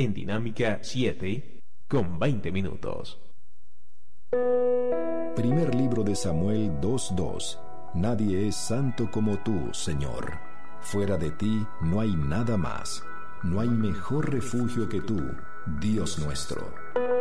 en Dinámica 7 con 20 minutos. Primer libro de Samuel 2:2. Nadie es santo como tú, Señor. Fuera de ti no hay nada más. No hay mejor refugio que tú, Dios nuestro.